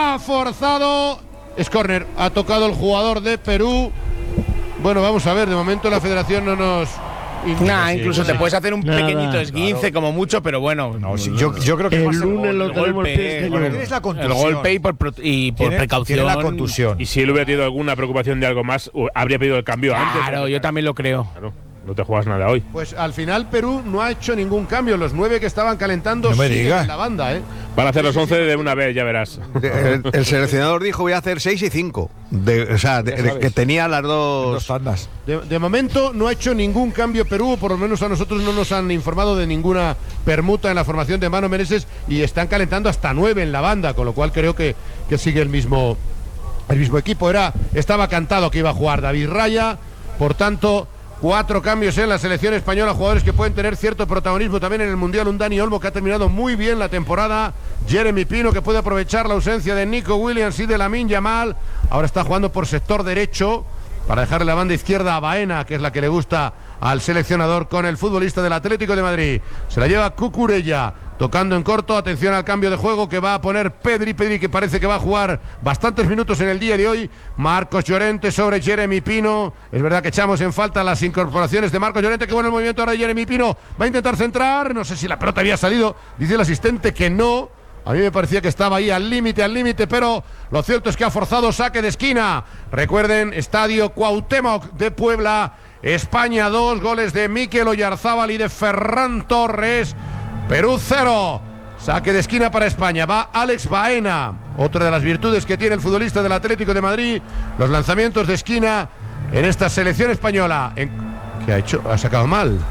ha forzado. Es córner, ha tocado el jugador de Perú. Bueno, vamos a ver, de momento la federación no nos... Incluso te puedes hacer un pequeñito esguince, como mucho, pero bueno. No, sí, yo creo que el lunes lo tenemos tienes la contusión. El golpe y por precaución. Tiene la contusión. Y si él hubiera tenido alguna preocupación de algo más, habría pedido el cambio antes. Claro, yo también lo creo. Claro, no te juegas nada hoy. Pues al final Perú no ha hecho ningún cambio. Los 9 que estaban calentando siguen en la banda, ¿eh? Van a hacer los 11 de una vez, ya verás. El seleccionador dijo voy a hacer 6 y 5. Que tenía las dos tandas. De momento no ha hecho ningún cambio Perú, por lo menos a nosotros no nos han informado de ninguna permuta en la formación de Mano Menezes, y están calentando hasta 9 en la banda, con lo cual creo que sigue el mismo equipo. Estaba cantado que iba a jugar David Raya, por tanto 4 cambios en la selección española, jugadores que pueden tener cierto protagonismo también en el Mundial. Un Dani Olmo que ha terminado muy bien la temporada, Jeremy Pino que puede aprovechar la ausencia de Nico Williams y de Lamine Yamal, ahora está jugando por sector derecho para dejarle la banda izquierda a Baena, que es la que le gusta al seleccionador, con el futbolista del Atlético de Madrid. Se la lleva Cucurella, tocando en corto. Atención al cambio de juego que va a poner Pedri, que parece que va a jugar bastantes minutos en el día de hoy. Marcos Llorente sobre Jeremy Pino. Es verdad que echamos en falta las incorporaciones de Marcos Llorente. Qué bueno el movimiento ahora de Jeremy Pino. Va a intentar centrar. No sé si la pelota había salido. Dice el asistente que no. A mí me parecía que estaba ahí al límite, pero lo cierto es que ha forzado saque de esquina. Recuerden, Estadio Cuauhtémoc de Puebla. España 2, goles de Mikel Oyarzábal y de Ferran Torres. Perú 0. Saque de esquina para España. Va Alex Baena. Otra de las virtudes que tiene el futbolista del Atlético de Madrid, los lanzamientos de esquina en esta selección española. ¿Qué ha hecho? Ha sacado mal.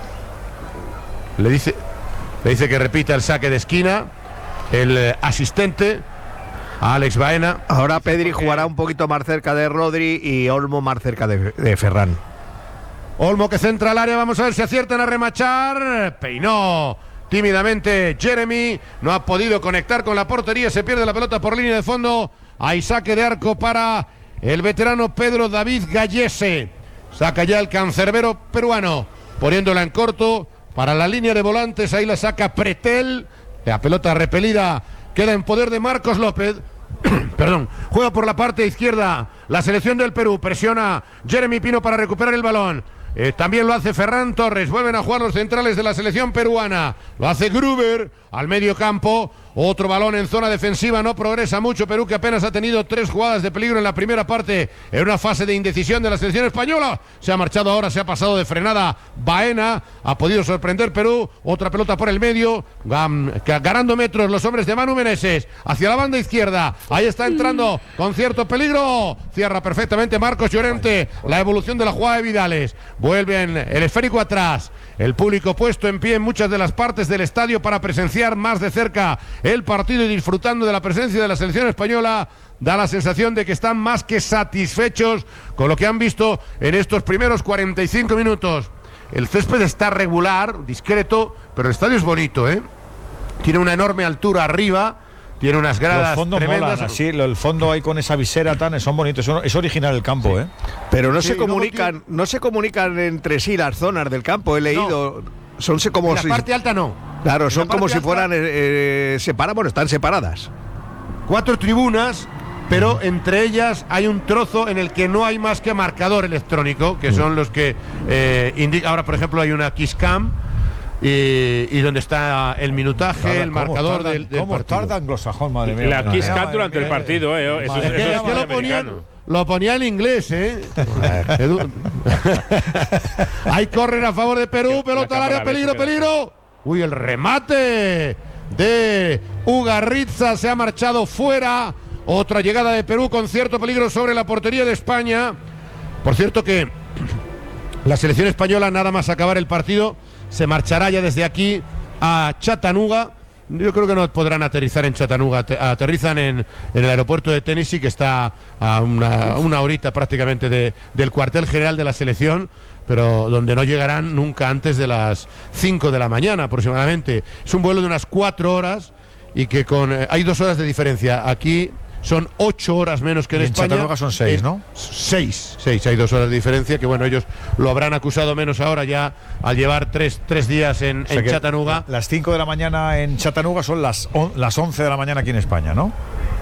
Le dice que repita el saque de esquina el asistente a Alex Baena. Ahora Pedri jugará un poquito más cerca de Rodri y Olmo más cerca de Ferran. Olmo que centra al área, vamos a ver si aciertan a remachar. Peinó tímidamente Jeremy, no ha podido conectar con la portería, se pierde la pelota por línea de fondo. Hay saque de arco para el veterano Pedro David Gallese. Saca ya el cancerbero peruano, poniéndola en corto para la línea de volantes. Ahí la saca Pretel. La pelota repelida queda en poder de Marcos López. Perdón, juega por la parte izquierda la selección del Perú, presiona Jeremy Pino para recuperar el balón. También lo hace Ferran Torres. Vuelven a jugar los centrales de la selección peruana. Lo hace Gruber al medio campo. Otro balón en zona defensiva. No progresa mucho Perú, que apenas ha tenido 3 jugadas de peligro en la primera parte, en una fase de indecisión de la selección española. Se ha marchado ahora, se ha pasado de frenada Baena. Ha podido sorprender Perú. Otra pelota por el medio, ganando metros los hombres de Manu Menezes hacia la banda izquierda. Ahí está entrando con cierto peligro. Cierra perfectamente Marcos Llorente. La evolución de la jugada de Vidales. Vuelven el esférico atrás. El público puesto en pie en muchas de las partes del estadio para presenciar más de cerca el partido y disfrutando de la presencia de la selección española. Da la sensación de que están más que satisfechos con lo que han visto en estos primeros 45 minutos. El césped está regular, discreto, pero el estadio es bonito, ¿eh? Tiene una enorme altura arriba. Tiene unas gradas los fondos tremendas. Molan, así, el fondo ahí con esa visera son bonitos. Es original el campo, ¿eh? Pero no se comunican entre sí las zonas del campo. He leído. No. Son como en la parte alta no. Claro, son como si alta, fueran separadas. Bueno, están separadas. 4 tribunas, pero entre ellas hay un trozo en el que no hay más que marcador electrónico, que son los que indican. Ahora, por ejemplo, hay una Kiss Cam. Y donde está el minutaje, el marcador del ¿Cómo partido. tarda anglosajón, madre mía? La Kiss Cat durante el partido, eso Es que lo ponía en inglés, ¿eh? Hay córner a favor de Perú, pelota al área, peligro. Uy, el remate de Ugarritza se ha marchado fuera. Otra llegada de Perú con cierto peligro sobre la portería de España. Por cierto que la selección española, nada más acabar el partido, se marchará ya desde aquí a Chattanooga. Yo creo que no podrán aterrizar en Chattanooga. Aterrizan en el aeropuerto de Tennessee, que está a una horita prácticamente del cuartel general de la selección, pero donde no llegarán nunca antes de las 5 de la mañana aproximadamente. Es un vuelo de unas 4 horas y que hay 2 horas de diferencia. Aquí son 8 horas menos que en España. En Chattanooga son 6, ¿no? 6, hay 2 horas de diferencia, que bueno, ellos lo habrán acusado menos ahora ya al llevar 3 días en Chattanooga. Las 5 de la mañana en Chattanooga son las 11 de la mañana aquí en España, ¿no?